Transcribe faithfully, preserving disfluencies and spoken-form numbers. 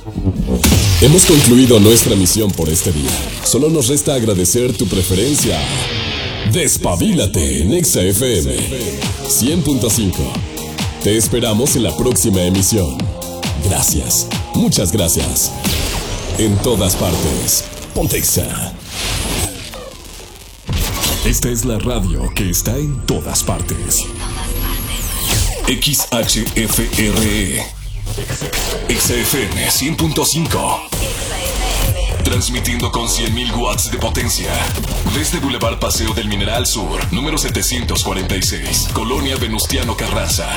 Hemos concluido nuestra misión por este día. Solo nos resta agradecer tu preferencia. Despabilate en Exa F M cien punto cinco. Te esperamos en la próxima emisión. Gracias, muchas gracias. En todas partes, ponte Exa. Esta es la radio que está en todas partes. X H F R E Exa F M cien punto cinco. Transmitiendo con cien mil watts de potencia. Desde Boulevard Paseo del Mineral Sur, número setecientos cuarenta y seis, Colonia Venustiano Carranza.